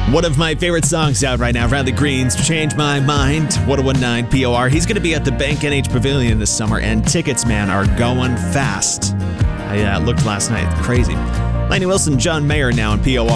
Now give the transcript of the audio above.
One of my favorite songs out right now, Riley Green's Change My Mind, 1019 POR. He's going to be at the Bank NH Pavilion this summer, and tickets, man, are going fast. I looked last night. Crazy. Lainey Wilson, John Mayer now in POR.